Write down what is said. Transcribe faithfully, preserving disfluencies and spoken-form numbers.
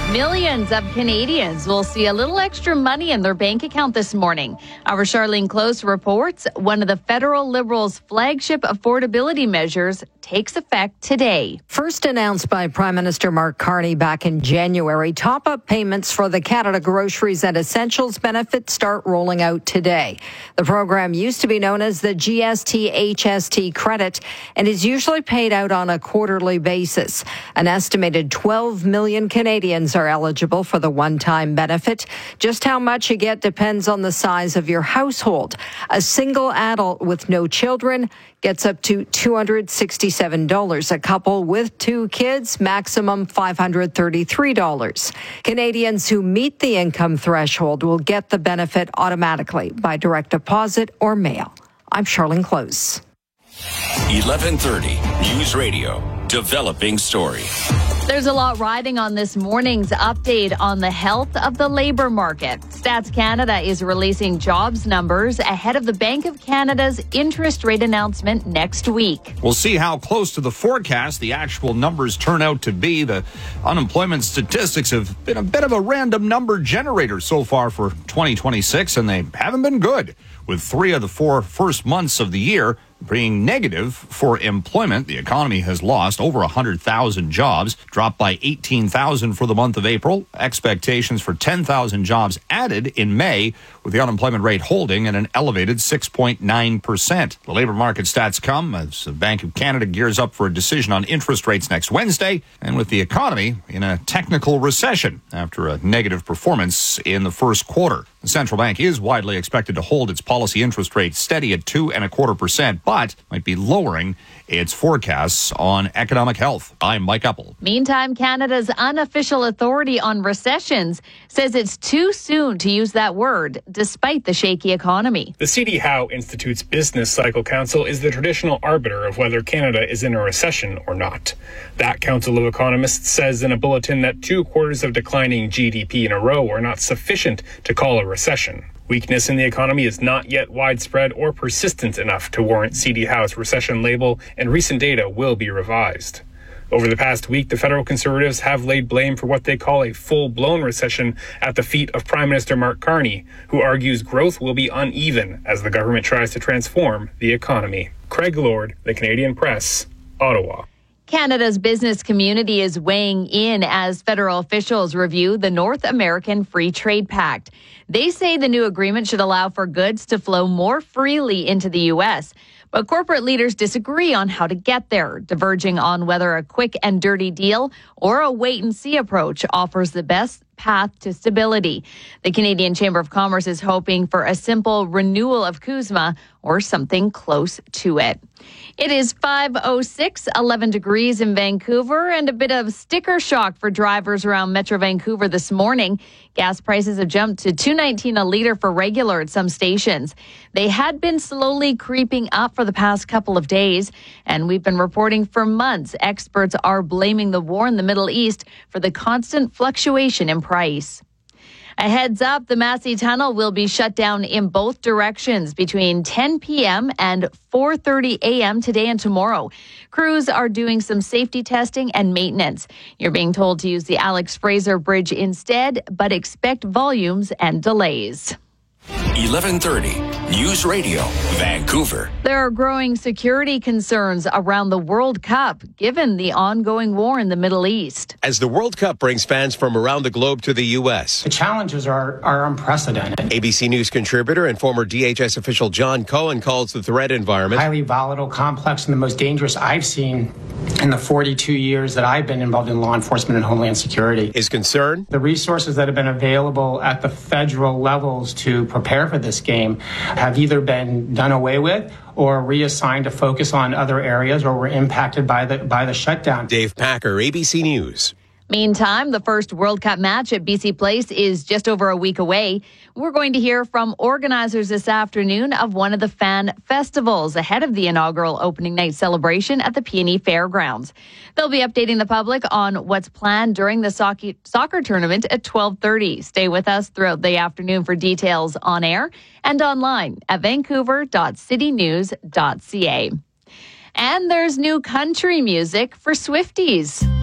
Millions of Canadians will see a little extra money in their bank account this morning. Our Charlene Close reports one of the federal Liberals' flagship affordability measures takes effect today. First announced by Prime Minister Mark Carney back in January, top-up payments for the Canada Groceries and Essentials benefit start rolling out today. The program used to be known as the G S T H S T credit and is usually paid out on a quarterly basis. An estimated twelve million Canadians are eligible for the one-time benefit. Just how much you get depends on the size of your household. A single adult with no children gets up to two hundred sixty-seven dollars. A couple with two kids, maximum five hundred thirty-three dollars. Canadians who meet the income threshold will get the benefit automatically by direct deposit or mail. I'm Charlene Close. eleven thirty News Radio, developing story. There's a lot riding on this morning's update on the health of the labor market. Stats Canada is releasing jobs numbers ahead of the Bank of Canada's interest rate announcement next week. We'll see how close to the forecast the actual numbers turn out to be. The unemployment statistics have been a bit of a random number generator so far for twenty twenty-six, and they haven't been good, with three of the four first months of the year being negative for employment. The economy has lost over one hundred thousand jobs, dropped by eighteen thousand for the month of April. Expectations for ten thousand jobs added in May, with the unemployment rate holding at an elevated six point nine percent. The labor market stats come as the Bank of Canada gears up for a decision on interest rates next Wednesday, and with the economy in a technical recession after a negative performance in the first quarter. The central bank is widely expected to hold its policy interest rate steady at two and a quarter percent, but might be lowering its forecasts on economic health. I'm Mike Uppel. Meantime, Canada's unofficial authority on recessions says it's too soon to use that word, despite the shaky economy. The C D Howe Institute's Business Cycle Council is the traditional arbiter of whether Canada is in a recession or not. That council of economists says in a bulletin that two quarters of declining G D P in a row are not sufficient to call a recession. Weakness in the economy is not yet widespread or persistent enough to warrant C D Howe's recession label, and recent data will be revised. Over the past week, the federal Conservatives have laid blame for what they call a full-blown recession at the feet of Prime Minister Mark Carney, who argues growth will be uneven as the government tries to transform the economy. Craig Lord, The Canadian Press, Ottawa. Canada's business community is weighing in as federal officials review the North American Free Trade Pact. They say the new agreement should allow for goods to flow more freely into the U S, but corporate leaders disagree on how to get there, diverging on whether a quick and dirty deal or a wait-and-see approach offers the best path to stability. The Canadian Chamber of Commerce is hoping for a simple renewal of CUSMA or something close to it. It is five oh six, eleven degrees in Vancouver, and a bit of sticker shock for drivers around Metro Vancouver this morning. Gas prices have jumped to two nineteen a litre for regular at some stations. They had been slowly creeping up for the past couple of days, and we've been reporting for months experts are blaming the war in the Middle East for the constant fluctuation in price. A heads up, the Massey Tunnel will be shut down in both directions between ten p.m. and four thirty a.m. today and tomorrow. Crews are doing some safety testing and maintenance. You're being told to use the Alex Fraser Bridge instead, but expect volumes and delays. eleven thirty News Radio, Vancouver. There are growing security concerns around the World Cup, given the ongoing war in the Middle East. As the World Cup brings fans from around the globe to the U S, the challenges are, are unprecedented. A B C News contributor and former D H S official John Cohen calls the threat environment highly volatile, complex, and the most dangerous I've seen in the forty-two years that I've been involved in law enforcement and homeland security. His concern? The resources that have been available at the federal levels to prepare for this game have either been done away with or reassigned to focus on other areas or were impacted by the by the shutdown. Dave Packer, A B C News. Meantime, the first World Cup match at B C Place is just over a week away. We're going to hear from organizers this afternoon of one of the fan festivals ahead of the inaugural opening night celebration at the P and E Fairgrounds. They'll be updating the public on what's planned during the soccer, soccer tournament at twelve thirty. Stay with us throughout the afternoon for details on air and online at vancouver dot city news dot c a. And there's new country music for Swifties.